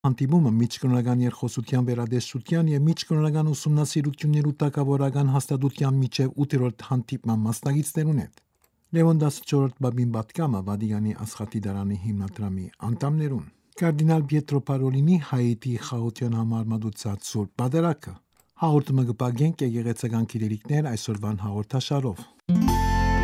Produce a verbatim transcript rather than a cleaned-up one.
Հանդիպումը միջկրոնական երկխոսության վերադեսության եւ միջկրոնական ուսումնասիրություններու տակավորական հաստատության միջև ութերորդ հանդիպման մասնակիցներուն հետ։ Լևոն տասնչորրորդ բաբին պատկամը Վատիկանի Աստղադիտարանի հիմնադրամի անդամներուն։ Կարդինալ Պիետրո Պարոլինի Հայիթի խաղաղության համար մատուցած սուրբ պատարագը։ Հաղորդումը կպագենք եկեղեցական գիտելիքներ այսօրվան հաղորդաշարով։